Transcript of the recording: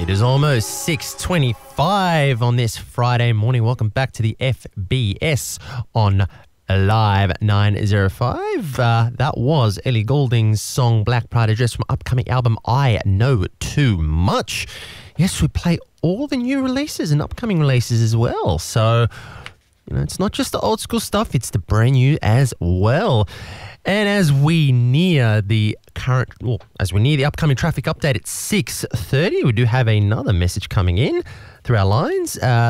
It is almost 6:25 on this Friday morning. Welcome back to the FBS on Live 905. That was Ellie Goulding's song Black Pride, addressed from upcoming album I Know Too Much. Yes, we play all the new releases and upcoming releases as well. So, it's not just the old school stuff, it's the brand new as well. And as we near the upcoming traffic update at 6:30, we do have another message coming in through our lines.